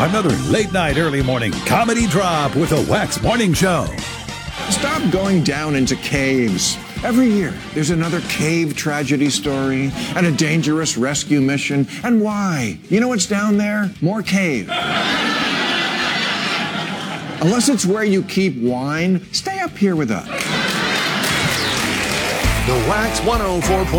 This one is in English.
Another late night, early morning comedy drop with a Wax Morning Show. Stop going down into caves. Every year, there's another cave tragedy story and a dangerous rescue mission. And why? You know what's down there? More cave. Unless it's where you keep wine, stay up here with us. The Wax 104.9